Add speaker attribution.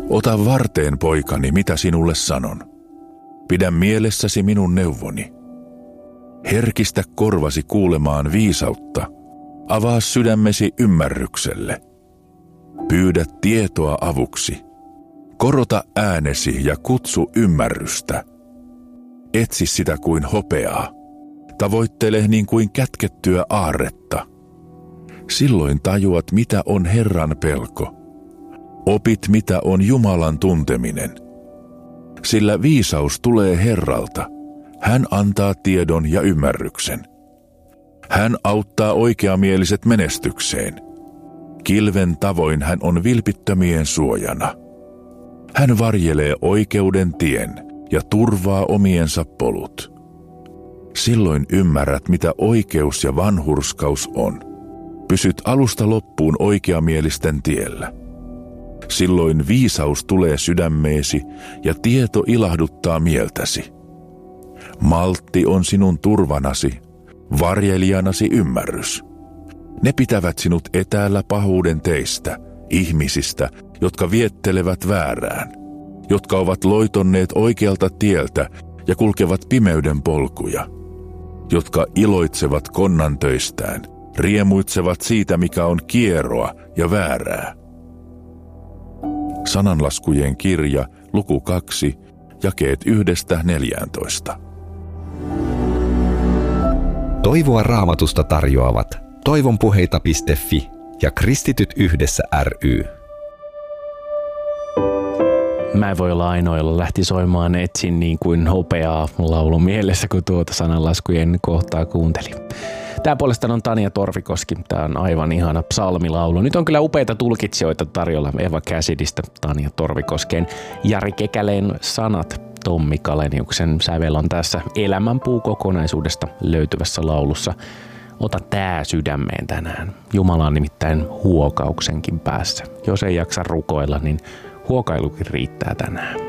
Speaker 1: Ota varteen, poikani, mitä sinulle sanon. Pidä mielessäsi minun neuvoni. Herkistä korvasi kuulemaan viisautta. Avaa sydämesi ymmärrykselle. Pyydä tietoa avuksi. Korota äänesi ja kutsu ymmärrystä. Etsi sitä kuin hopeaa. Tavoittele niin kuin kätkettyä aarretta. Silloin tajuat, mitä on Herran pelko. Opit, mitä on Jumalan tunteminen. Sillä viisaus tulee Herralta. Hän antaa tiedon ja ymmärryksen. Hän auttaa oikeamieliset menestykseen. Kilven tavoin hän on vilpittömien suojana. Hän varjelee oikeuden tien ja turvaa omiensa polut. Silloin ymmärrät, mitä oikeus ja vanhurskaus on. Pysyt alusta loppuun oikeamielisten tiellä. Silloin viisaus tulee sydämeesi ja tieto ilahduttaa mieltäsi. Maltti on sinun turvanasi, varjelijanasi ymmärrys. Ne pitävät sinut etäällä pahuuden teistä, ihmisistä, jotka viettelevät väärään, jotka ovat loitonneet oikealta tieltä ja kulkevat pimeyden polkuja, jotka iloitsevat konnan töistään, riemuitsevat siitä, mikä on kieroa ja väärää. Sananlaskujen kirja, luku 2, jakeet 1–14.
Speaker 2: Toivoa Raamatusta tarjoavat toivonpuheita.fi ja Kristityt yhdessä ry.
Speaker 3: Mä en voi olla ainoa, jolla lähti soimaan Etsin niin kuin hopeaa laulu mielessä, kun tuota sananlaskujen kohtaa kuuntelin. Tää puolestaan on Tanja Torvikoski. Tää on aivan ihana psalmilaulu. Nyt on kyllä upeita tulkitsijoita tarjolla Eva Käsidistä Tanja Torvikoskeen. Jari Kekäleen sanat, Tommi Kaleniuksen sävel on tässä Elämänpuu kokonaisuudesta löytyvässä laulussa. Ota tää sydämeen tänään. Jumala on nimittäin huokauksenkin päässä. Jos ei jaksa rukoilla, niin huokailukin riittää tänään.